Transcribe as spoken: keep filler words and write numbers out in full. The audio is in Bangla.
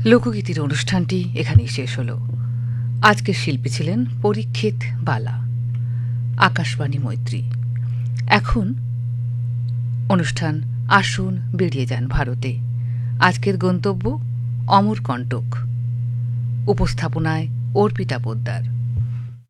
লোকগীতির অনুষ্ঠানটি এখানেই শেষ হল। আজকের শিল্পী ছিলেন পরীক্ষিত বালা, আকাশবাণী মৈত্রী। এখন অনুষ্ঠান আসুন বেরিয়ে যান ভারতে। আজকের গন্তব্য অমরকণ্টক। উপস্থাপনায় অর্পিতা পোদ্দার।